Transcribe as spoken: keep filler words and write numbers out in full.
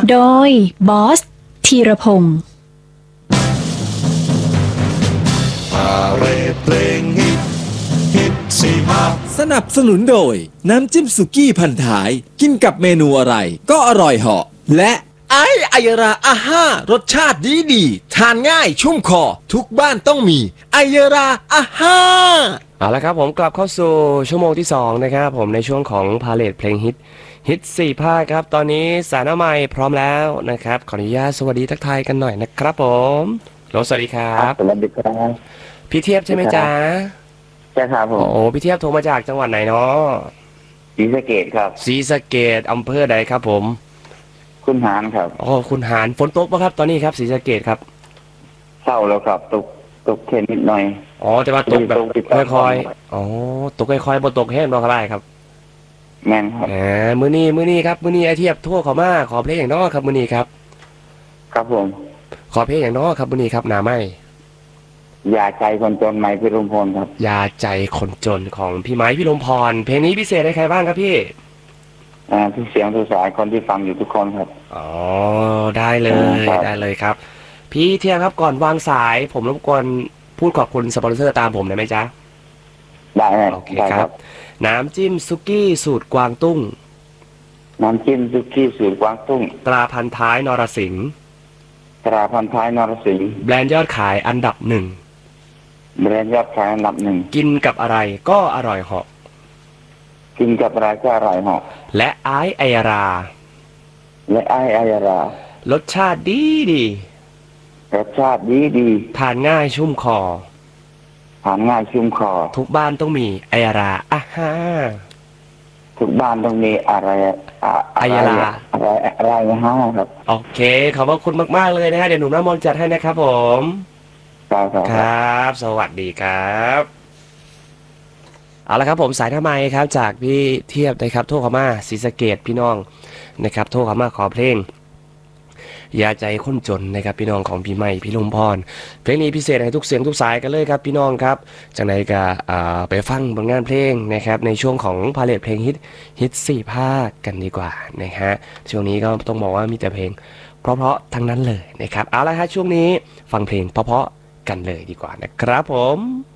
โดยบอสธีรพงศ์พาเรดเพลงฮิตฮิตสี่ภาคสนับสนุนโดยน้ำจิ้มสุกี้พันท้ายกินกับเมนูอะไรก็อร่อยเหาะและไอไอยราอาห้ารสชาติดีดีทานง่ายชุ่มคอทุกบ้านต้องมีไอยราอาห้าเอาละครับผมกลับเข้าสู่ชั่วโมงที่สองนะครับผมในช่วงของพาเลทเพลงฮิตฮิตสี่ภาคครับตอนนี้สารใหม่พร้อมแล้วนะครับขออนุญาตสวัสดีทักทายกันหน่อยนะครับผมโลสวัสดีครับสวัสดีครับพี่เทียบใช่ไหมจ๊ะใช่ครับผมโอ้พี่เทียบโทรมาจากจังหวัดไหนเนาะศรีสะเกษครับศรีสะเกษอำเภอใดครับผมคุณหานครับอ๋อคุณหานฝนตกป่ะครับตอนนี้ครับศรีสะเกษครับเศร้าแล้วครับตกตกแค่นิดหน่อยอ๋อแต่ว่าตกแบบค่อยๆอ๋อตกค่อยๆบ่ตกแห้งบ่ครับครับแม่นครับแหมมื้อนี้มื้อนี้ครับมื้อนี้ไอเทียบโทรเข้ามาขอเพลงอย่างน้อครับมื้อนี้ครับครับผมขอเพลงอย่างน้อครับมื้อนี้ครับหน้าไม้ยาใจคนจนไหมพี่ลมพรครับยาใจคนจนของพี่ไม้พี่ลมพรเพลงนี้พิเศษให้ใครบ้างครับพี่อ่าทุกเสียงทุกสายคนที่ฟังอยู่ทุกคนครับอ๋อได้เลยได้เลยครับพี่เทียบครับก่อนวางสายผมรบกวนพูดขอบคุณสปอนเซอร์ตามผมได้ไหมจ๊ะได้โอเคครับน้ำจิ้มซุกี้สูตรกวางตุ้งน้ำจิ้มซุกี้สูตรกวางตุ้งตราพันท้ายนรสิงห์ตราพันท้ายนรสิงห์แบรนด์ยอดขายอันดับหนึ่งแบรนด์ยอดขายอันดับหนึ่งกินกับอะไรก็อร่อยเหาะกินกับอะไรก็อร่อยเหาะและไอไอยราและไอไอยารารสชาติดีดีรสชาติดีดีทานง่ายชุ่มคอทานง่ายชุ่มคอทุกบ้านต้องมีไอยราอ่ะฮะทุกบ้านต้องมีอะไรไอยราอะไรอะไรนะฮะครับโอเคขอบคุณมากๆเลยนะฮะเดี๋ยวหนุ่มน้ำมนต์จัดให้นะครับผมครับครับสวัสดีครับเอาละครับผมสายทำไมครับจากพี่เทียบนะครับโทรเข้ามาศรีสะเกษพี่น้องนะครับโทรเข้ามาขอเพลงยาใจคนจนนะครับพี่น้องของพี่ใหม่พี่ลมพรเพลงนี้พิเศษให้ทุกเสียงทุกสายกันเลยครับพี่น้องครับจากไหนก็ไปฟังผลงานเพลงนะครับในช่วงของพาเลทเพลงฮิตฮิตสี่ภาคกันดีกว่านะฮะช่วงนี้ก็ต้องบอกว่ามีแต่เพลงเพราะๆทั้งนั้นเลยนะครับเอาละครับช่วงนี้ฟังเพลงเพราะๆกันเลยดีกว่านะครับผม